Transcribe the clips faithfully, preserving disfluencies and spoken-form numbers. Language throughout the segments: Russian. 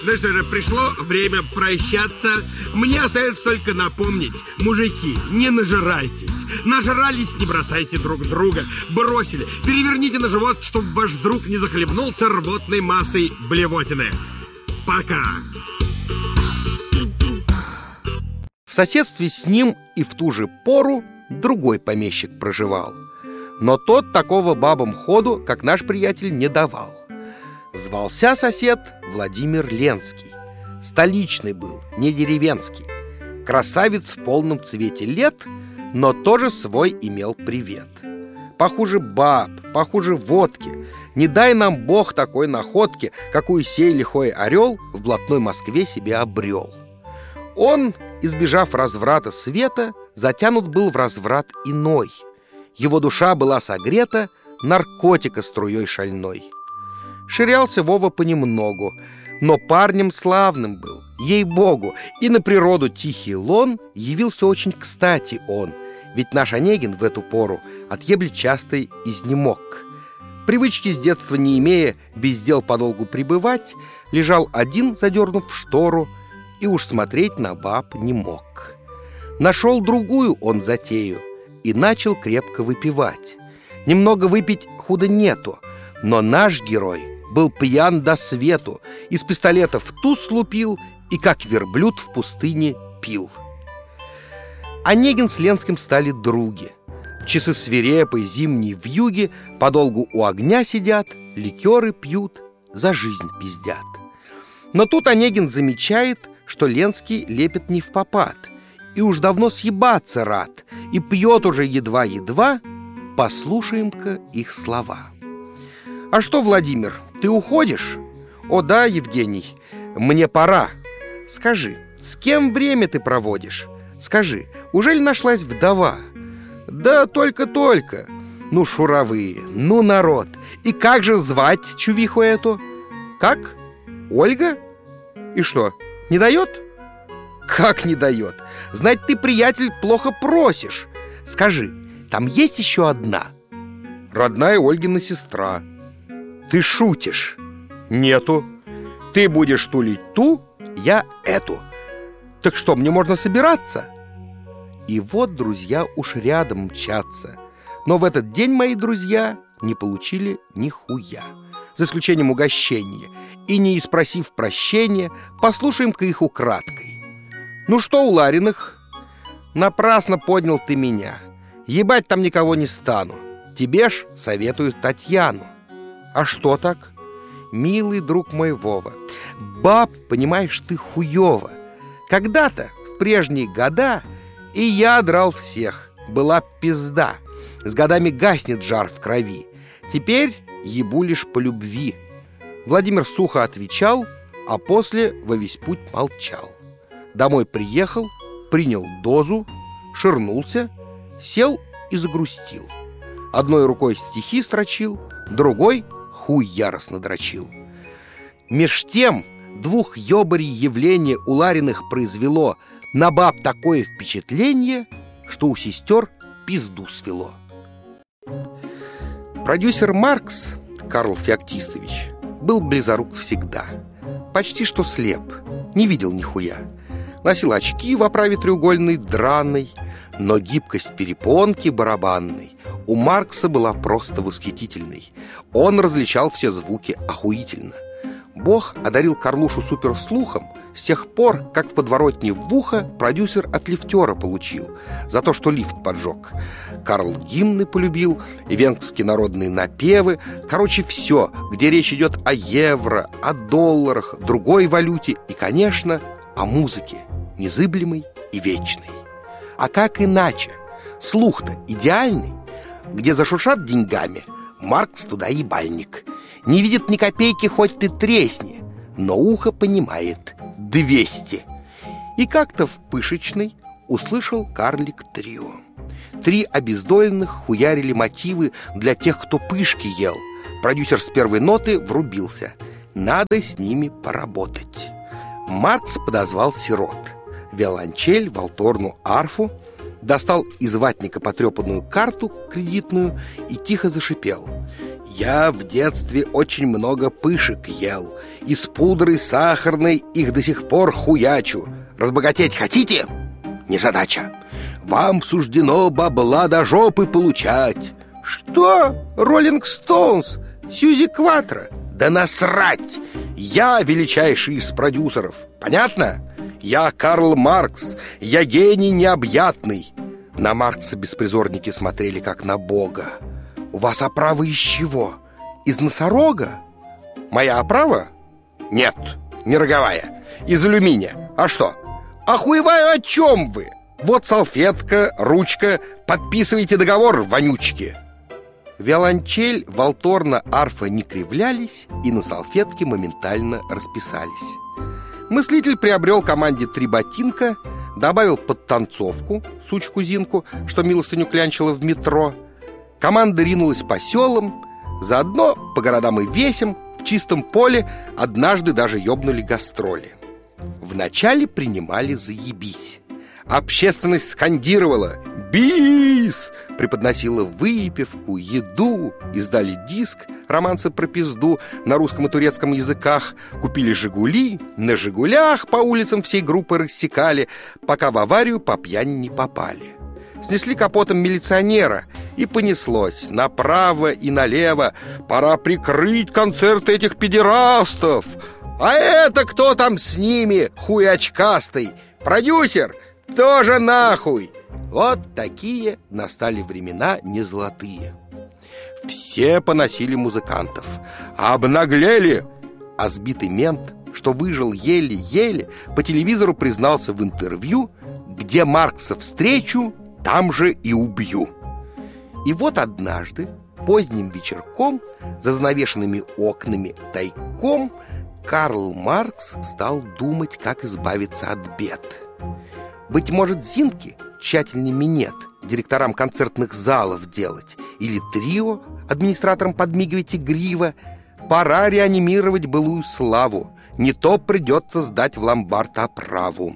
Ну что же, пришло время прощаться. Мне остается только напомнить: мужики, не нажирайтесь. Нажрались, не бросайте друг друга. Бросили, переверните на живот, чтобы ваш друг не захлебнулся рвотной массой блевотины. Пока. В соседстве с ним и в ту же пору другой помещик проживал. Но тот такого бабам ходу, как наш приятель, не давал. Звался сосед Владимир Ленский. Столичный был, не деревенский. Красавец в полном цвете лет, но тоже свой имел привет. Похуже баб, похуже водки. Не дай нам Бог такой находки, какую сей лихой орел в блатной Москве себе обрел. Он, избежав разврата света, затянут был в разврат иной. Его душа была согрета наркотика струей шальной. Ширялся Вова понемногу, но парнем славным был, ей-богу, и на природу тихий лон явился очень кстати он, ведь наш Онегин в эту пору от ебли частой изнемог. Привычки с детства не имея без дел подолгу пребывать, лежал один, задернув штору, и уж смотреть на баб не мог. Нашел другую он затею и начал крепко выпивать. Немного выпить худо нету, но наш герой был пьян до свету, из пистолета в туз лупил и, как верблюд в пустыне, пил. Онегин с Ленским стали други. В часы свирепой зимней вьюги подолгу у огня сидят, ликеры пьют, за жизнь пиздят. Но тут Онегин замечает, что Ленский лепит не впопад, и уж давно съебаться рад, и пьет уже едва-едва. Послушаем-ка их слова. «А что, Владимир, ты уходишь?» «О да, Евгений, мне пора. Скажи, с кем время ты проводишь? Скажи, ужели нашлась вдова?» «Да только-только. Ну, шуровые, ну, народ. И как же звать чувиху эту?» «Как? Ольга? И что, не дает?» «Как не дает? Знать, ты, приятель, плохо просишь. Скажи, там есть еще одна?» «Родная Ольгина сестра». «Ты шутишь?» «Нету. Ты будешь тулить ту, я эту. Так что, мне можно собираться?» И вот друзья уж рядом мчатся. Но в этот день мои друзья не получили ни хуя, за исключением угощения. И не испросив прощения, послушаем-ка их украдкой. «Ну что у Лариных?» «Напрасно поднял ты меня. Ебать там никого не стану. Тебе ж советую Татьяну». «А что так?» «Милый друг мой Вова, баб, понимаешь, ты хуёво. Когда-то, в прежние года, и я драл всех, была пизда. С годами гаснет жар в крови. Теперь ебу лишь по любви». Владимир сухо отвечал, а после во весь путь молчал. Домой приехал, принял дозу, ширнулся, сел и загрустил. Одной рукой стихи строчил, другой хуй яростно дрочил. Меж тем двух ёбарей явление у Лариных произвело на баб такое впечатление, что у сестер пизду свело. Продюсер Маркс, Карл Феоктистович, был близорук всегда. Почти что слеп, не видел нихуя. Носил очки в оправе треугольной драной, но гибкость перепонки барабанной у Маркса была просто восхитительной. Он различал все звуки охуительно. Бог одарил Карлушу суперслухом с тех пор, как в подворотне в ухо продюсер от лифтера получил за то, что лифт поджег. Карл гимны полюбил, венгерские народные напевы. Короче, все, где речь идет о евро, о долларах, другой валюте и, конечно, о музыке, незыблемой и вечной. А как иначе? Слух-то идеальный. Где зашуршат деньгами, Маркс туда ебальник. Не видит ни копейки, хоть ты тресни, но ухо понимает — двести. И как-то в Пышечной услышал карлик трио. Три обездоленных хуярили мотивы для тех, кто пышки ел. Продюсер с первой ноты врубился. Надо с ними поработать. Маркс подозвал сирот: виолончель, валторну, арфу. достал из ватника потрепанную карту кредитную и тихо зашипел: «Я в детстве очень много пышек ел, и с пудрой сахарной их до сих пор хуячу. Разбогатеть хотите? Незадача. Вам суждено бабла до жопы получать». «Что? Роллинг Стоунс? Сьюзи Кватро?» «Да насрать! Я величайший из продюсеров. Понятно? Я Карл Маркс. Я гений необъятный». На Маркса беспризорники смотрели как на бога. «У вас оправа из чего? Из носорога?» «Моя оправа? Нет, не роговая. Из алюминия. А что? Охуеваю, о чем вы? Вот салфетка, ручка. Подписывайте договор, вонючки». Виолончель, валторна, арфа не кривлялись и на салфетке моментально расписались. Мыслитель приобрел команде три ботинка, добавил подтанцовку, сучку-зинку, что милостыню клянчила в метро. Команда ринулась по селам, заодно по городам и весям, в чистом поле однажды даже ёбнули гастроли. Вначале принимали заебись. Общественность скандировала «Бис!», преподносила выпивку, еду, издали диск «Романсы про пизду» на русском и турецком языках, купили «Жигули», на «Жигулях» по улицам всей группы рассекали, пока в аварию по пьяни не попали. Снесли капотом милиционера, и понеслось направо и налево: «Пора прикрыть концерты этих педерастов! А это кто там с ними, хуй очкастый? Продюсер? Тоже нахуй!» Вот такие настали времена незолотые. Все поносили музыкантов, обнаглели. А сбитый мент, что выжил еле-еле, по телевизору признался в интервью: «Где Маркса встречу, там же и убью». И вот однажды, поздним вечерком, за занавешенными окнами тайком, Карл Маркс стал думать, как избавиться от бед. Быть может, Зинке тщательней минет директорам концертных залов делать, или трио администраторам подмигивать игриво. Пора реанимировать былую славу, не то придется сдать в ломбард оправу.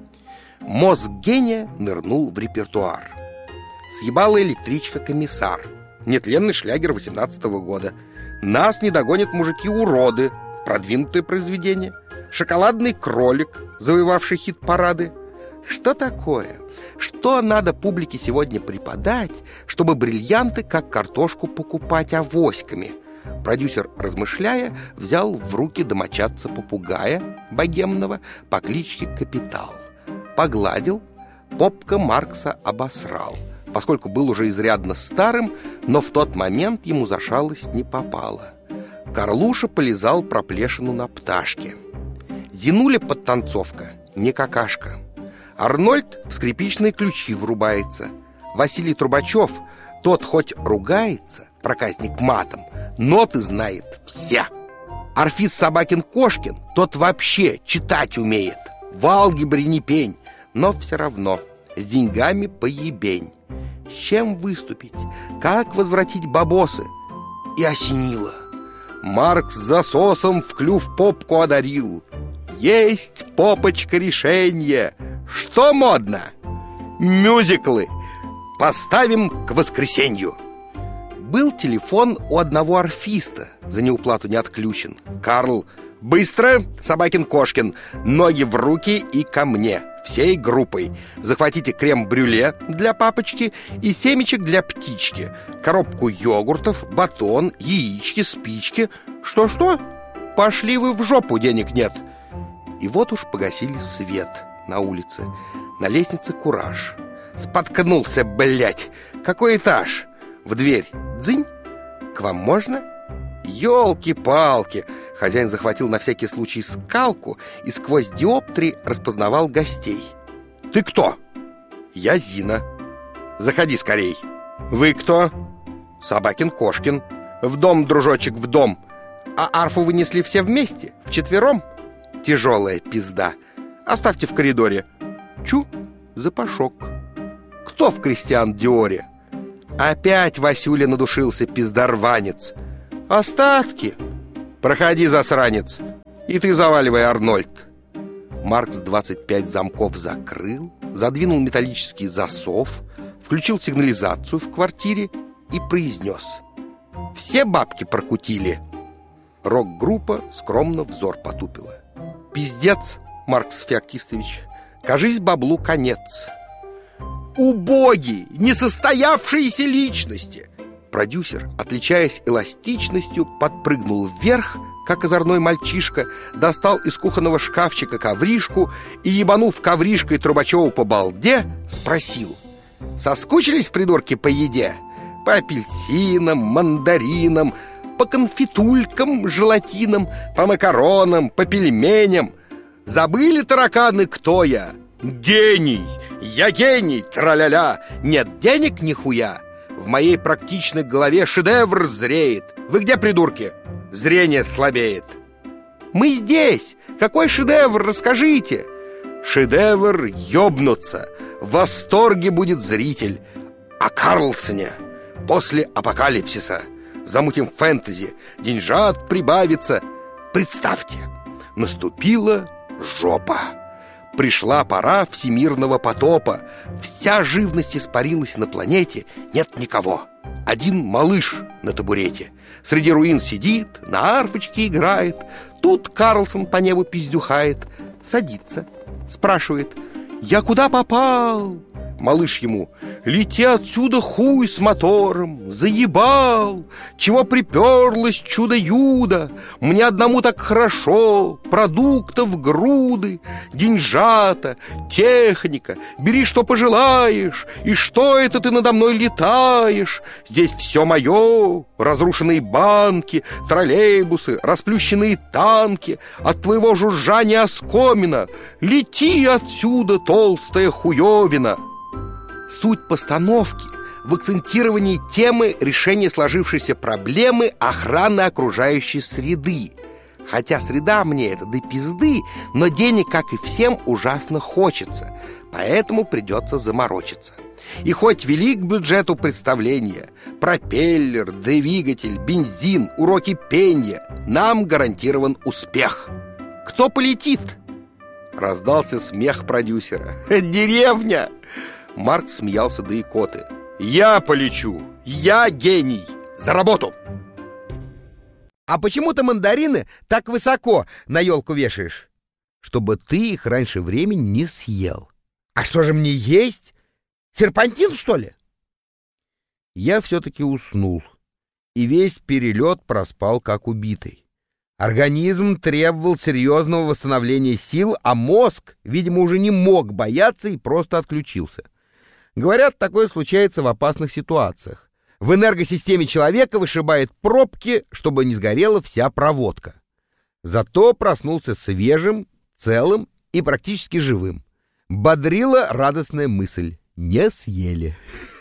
Мозг гения нырнул в репертуар. Съебала электричка «Комиссар», нетленный шлягер восемнадцатого года. «Нас не догонят мужики-уроды», продвинутое произведение. «Шоколадный кролик», завоевавший хит-парады. Что такое? Что надо публике сегодня преподать, чтобы бриллианты как картошку покупать авоськами? Продюсер, размышляя, взял в руки домочадца попугая богемного по кличке Капитал. Погладил, попка Маркса обосрал, поскольку был уже изрядно старым, но в тот момент ему за шалость не попало. Карлуша полизал проплешину на пташке. Зинуля подтанцовка, не какашка. Арнольд в скрипичные ключи врубается. Василий Трубачев, тот хоть ругается, проказник матом, ноты знает все. Орфис Собакин-Кошкин, тот вообще читать умеет. В алгебре не пень, но все равно с деньгами поебень. С чем выступить? Как возвратить бабосы? И осенило. Маркс засосом в клюв попку одарил. Есть, попочка, решение. Что модно? Мюзиклы. Поставим к воскресенью. Был телефон у одного орфиста, за неуплату не отключен. Карл: быстро, Собакин-Кошкин, ноги в руки и ко мне, всей группой. Захватите крем-брюле для папочки и семечек для птички, коробку йогуртов, батон, яички, спички. Что-что? Пошли вы в жопу, денег нет. И вот уж погасили свет на улице. На лестнице кураж. Споткнулся, блядь. Какой этаж? В дверь. Дзынь. К вам можно? Ёлки-палки. Хозяин захватил на всякий случай скалку и сквозь диоптри распознавал гостей. Ты кто? Я Зина. Заходи скорей. Вы кто? Собакин-Кошкин. В дом, дружочек, в дом. А арфу вынесли все вместе? Вчетвером? Тяжелая пизда. Оставьте в коридоре. Чу, запашок. Кто в Кристиан Диоре? Опять Васюля надушился, пиздарванец. Остатки. Проходи, засранец. И ты заваливай, Арнольд. Маркс двадцать пять замков закрыл, задвинул металлический засов, включил сигнализацию в квартире и произнес: «Все бабки прокутили». Рок-группа скромно взор потупила. «Пиздец, Маркс Феоктистович, кажись, баблу конец». «Убогие, несостоявшиеся личности!» Продюсер, отличаясь эластичностью, подпрыгнул вверх, как озорной мальчишка, достал из кухонного шкафчика ковришку и, ебанув ковришкой Трубачеву по балде, спросил: «Соскучились, придурки, по еде? По апельсинам, мандаринам, по конфитулькам, желатинам, по макаронам, по пельменям? Забыли, тараканы, кто я? Гений! Я гений! Тра-ля-ля! Нет денег нихуя! В моей практичной голове шедевр зреет! Вы где, придурки? Зрение слабеет!» «Мы здесь! Какой шедевр, расскажите!» «Шедевр ёбнуться! В восторге будет зритель! О Карлсоне! После апокалипсиса! Замутим фэнтези! Деньжат прибавится! Представьте! Наступила жопа! Пришла пора всемирного потопа. Вся живность испарилась на планете. Нет никого. Один малыш на табурете среди руин сидит, на арфочке играет. Тут Карлсон по небу пиздюхает. Садится, спрашивает: «Я куда попал?» Малыш ему: «Лети отсюда, хуй с мотором, заебал! Чего приперлось, чудо-юдо? Мне одному так хорошо, продуктов груды, деньжата, техника, бери, что пожелаешь, и что это ты надо мной летаешь? Здесь все мое, разрушенные банки, троллейбусы, расплющенные танки, от твоего жужжания оскомина, лети отсюда, толстая хуевина!» Суть постановки в акцентировании темы решения сложившейся проблемы охраны окружающей среды. Хотя среда мне это до пизды, но денег, как и всем, ужасно хочется, поэтому придется заморочиться. И хоть велик бюджет у представления, пропеллер, двигатель, бензин, уроки пения, нам гарантирован успех. Кто полетит? Раздался смех продюсера. «Деревня!» Марк смеялся до икоты. «Я полечу! Я гений! За работу!» «А почему ты мандарины так высоко на елку вешаешь?» «Чтобы ты их раньше времени не съел». «А что же мне есть? Серпантин, что ли?» Я все-таки уснул, и весь перелет проспал как убитый. Организм требовал серьезного восстановления сил, а мозг, видимо, уже не мог бояться и просто отключился. Говорят, такое случается в опасных ситуациях. В энергосистеме человека вышибает пробки, чтобы не сгорела вся проводка. Зато проснулся свежим, целым и практически живым. Бодрила радостная мысль: не съели.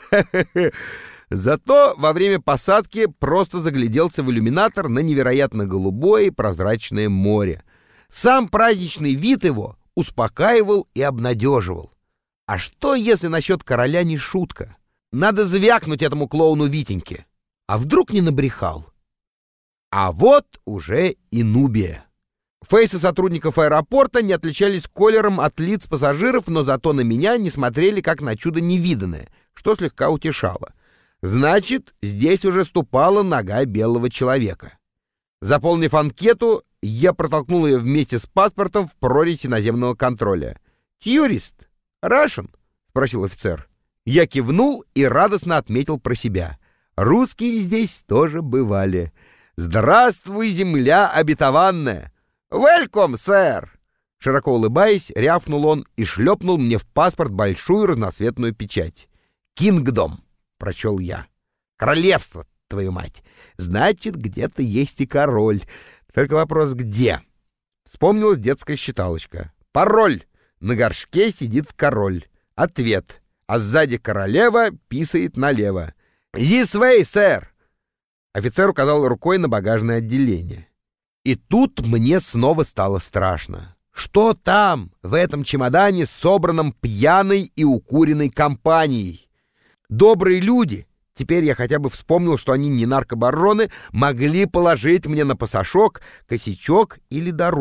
Зато во время посадки просто загляделся в иллюминатор на невероятно голубое и прозрачное море. Сам праздничный вид его успокаивал и обнадеживал. А что, если насчет короля не шутка? Надо звякнуть этому клоуну Витеньке. А вдруг не набрехал? А вот уже и Нубия. Фейсы сотрудников аэропорта не отличались колером от лиц пассажиров, но зато на меня не смотрели как на чудо невиданное, что слегка утешало. Значит, здесь уже ступала нога белого человека. Заполнив анкету, я протолкнул ее вместе с паспортом в прорезь наземного контроля. «Тьюрист? Рашен?» — спросил офицер. Я кивнул и радостно отметил про себя: русские здесь тоже бывали. «Здравствуй, земля обетованная!» «Велком, сэр!» Широко улыбаясь, рявкнул он и шлепнул мне в паспорт большую разноцветную печать. «Кингдом», — прочел я. «Королевство, твою мать! Значит, где-то есть и король. Только вопрос, где?» Вспомнилась детская считалочка. «Пароль! На горшке сидит король. Ответ. А сзади королева писает налево. «This way, сэр!» Офицер указал рукой на багажное отделение. И тут мне снова стало страшно. Что там, в этом чемодане, собранном пьяной и укуренной компанией? Добрые люди, теперь я хотя бы вспомнил, что они не наркобароны, могли положить мне на пасашок косячок или дорогу.